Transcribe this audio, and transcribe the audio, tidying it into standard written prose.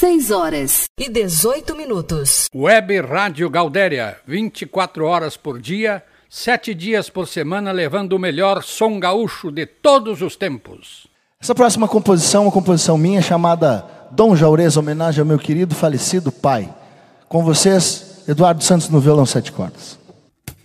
6h18. Web Rádio Gaudéria, 24 horas por dia, 7 dias por semana, levando o melhor som gaúcho de todos os tempos. Essa próxima composição é uma composição minha chamada Dom Jaurês, homenagem ao meu querido falecido pai. Com vocês, Eduardo Santos no violão 7 cordas.